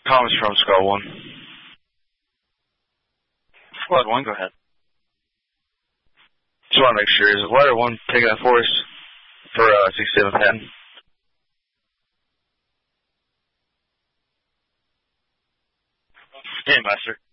Comments from Skull 1. Squad 1, go ahead. Just want to make sure, is it Ladder 1 taking that for us for 67 Patton? Game Master.